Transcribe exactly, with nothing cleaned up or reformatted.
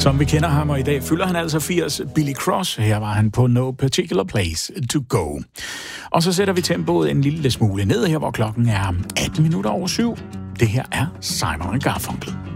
Som vi kender ham, og i dag fylder han altså firs. Billy Cross, her var han på No Particular Place to Go. Og så sætter vi tempoet en lille smule ned her, hvor klokken er atten minutter over syv. Det her er Simon and Garfunkel.